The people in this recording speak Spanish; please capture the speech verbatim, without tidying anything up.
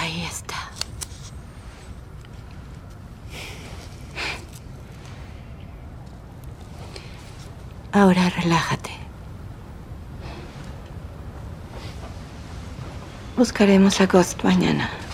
Ahí está. Ahora relájate. Buscaremos a Ghost mañana.